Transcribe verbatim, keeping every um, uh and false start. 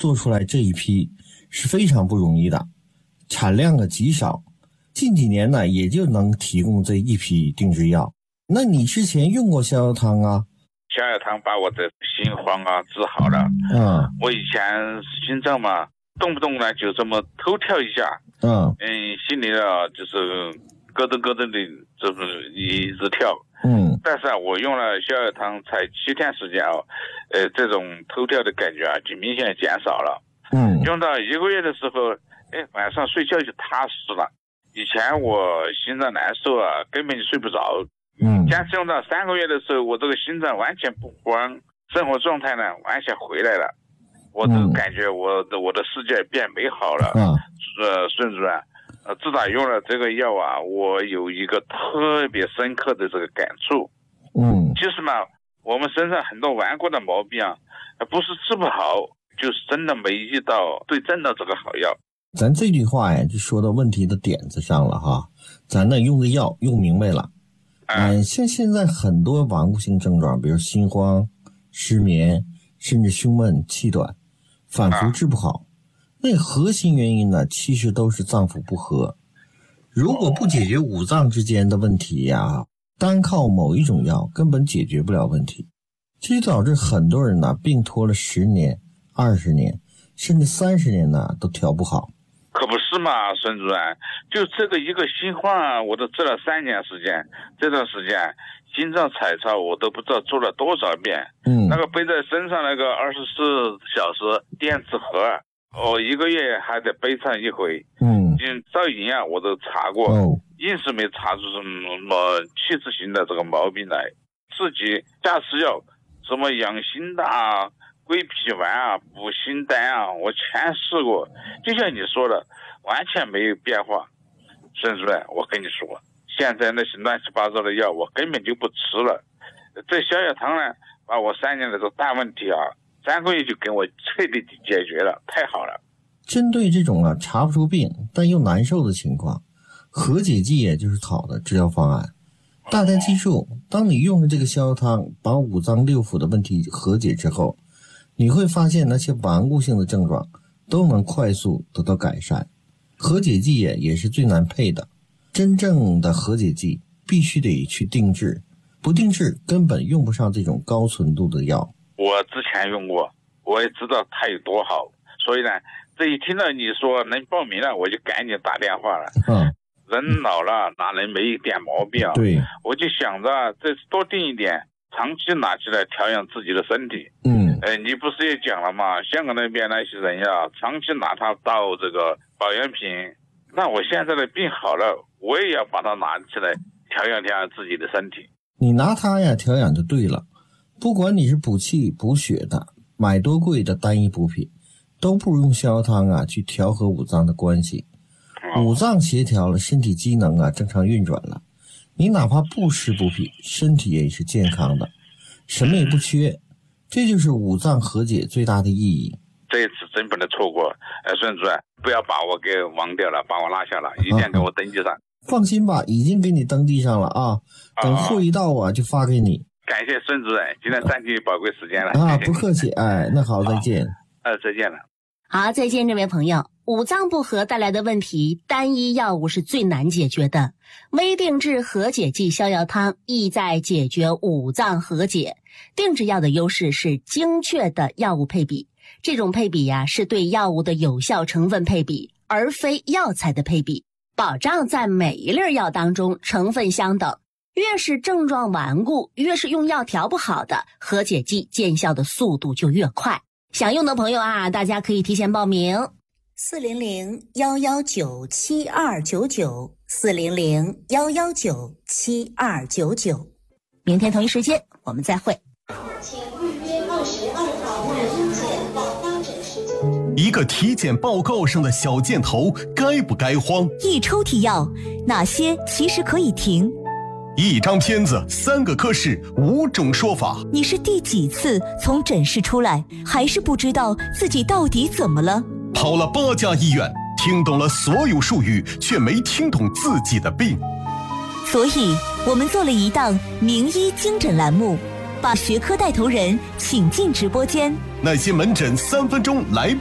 做出来这一批是非常不容易的，产量啊极少，近几年呢也就能提供这一批定制药。那你之前用过逍遥汤啊？ 逍遥汤把我的心慌啊治好了。 嗯， 我以前心脏嘛，动不动呢就这么偷跳一下。 嗯嗯，心里啊就是咯噔咯噔的，就是一直跳。 嗯， 但是啊，我用了逍遥汤才七天时间啊，呃，这种偷跳的感觉啊就明显减少了。 嗯， 用到一个月的时候，哎，晚上睡觉就踏实了。以前我心脏难受啊，根本就睡不着。 嗯， 坚持用到三个月的时候，我这个心脏完全不慌，生活状态呢完全回来了。我都感觉我的、嗯、我的世界变美好了。 啊， 呃，孙主任。呃，自打用了这个药啊，我有一个特别深刻的这个感触。 嗯， 其实嘛，我们身上很多顽固的毛病啊，不是治不好，就是真的没遇到对症的这个好药。 咱这句话呀，就说到问题的点子上了哈。咱呢用的药用明白了，嗯、呃，像现在很多顽固性症状，比如心慌、失眠，甚至胸闷、气短，反复治不好。啊，那核心原因呢，其实都是脏腑不和。如果不解决五脏之间的问题呀，单靠某一种药根本解决不了问题，这就导致很多人呢病拖了十年、二十年，甚至三十年呢都调不好。 可不是嘛，孙主任，就这个一个心慌啊，我都治了三年时间，这段时间心脏彩超我都不知道做了多少遍。 嗯，那个背在身上那个二十四小时电子盒。我、哦、一个月还得背上一回。 嗯， 照营养我都查过， 哦， 硬是没查出什么器质型的这个毛病来。自己下吃药，什么养心的啊、归脾丸啊、补心丹啊，我全试过，就像你说的，完全没有变化。孙主任，我跟你说，现在那些乱七八糟的药，我根本就不吃了。这逍遥汤呢，把我三年的这个大问题啊。三个月就给我彻底解决了，太好了。 针对这种啊查不出病但又难受的情况，和解剂也就是好的治疗方案。大家记住，当你用了这个逍遥汤把五脏六腑的问题和解之后，你会发现那些顽固性的症状都能快速得到改善。和解剂也也是最难配的，真正的和解剂必须得去定制，不定制根本用不上这种高纯度的药。 我之前用过，我也知道它有多好，所以呢，这一听到你说能报名了，我就赶紧打电话了。 嗯， 人老了哪能没一点毛病啊？ 对， 我就想着这多定一点，长期拿起来调养自己的身体。 嗯， 呃，你不是也讲了吗？香港那边那些人呀，长期拿它当这个保养品。那我现在的病好了，我也要把它拿起来调养调养自己的身体。 你拿它呀调养就对了。不管你是补气补血的，买多贵的单一补品，都不如用逍遥汤啊去调和五脏的关系。五脏协调了，身体机能啊正常运转了，你哪怕不吃补品，身体也是健康的，什么也不缺。这就是五脏和解最大的意义。 这一次真不能错过。呃，孙主任，不要把我给忘掉了，把我落下了，一定给我登记上。 啊、放心吧，已经给你登记上了啊，等会一到啊就发给你。 感谢孙主任，今天占据宝贵时间了啊，不客气。哎，那好，再见。 呃，再见了。 好，再见，这位朋友。五脏不和带来的问题，单一药物是最难解决的。微定制和解剂逍遥汤意在解决五脏和解。定制药的优势是精确的药物配比，这种配比呀、啊，是对药物的有效成分配比，而非药材的配比，保障在每一粒药当中成分相等。越是症状顽固，越是用药调不好的，和解剂见效的速度就越快。想用的朋友啊，大家可以提前报名。四零零幺幺九七二九九，四零零幺幺九七二九九。明天同一时间我们再会。 请预约二十二号外阴线到发诊时间。 一个体检报告上的小箭头该不该慌？ 一抽屉药，哪些其实可以停？ 一张片子，三个科室，五种说法。 你是第几次从诊室出来，还是不知道自己到底怎么了？ 跑了八家医院，听懂了所有术语，却没听懂自己的病。 所以我们做了一档名医精诊栏目，把学科带头人请进直播间， 那些门诊三分钟来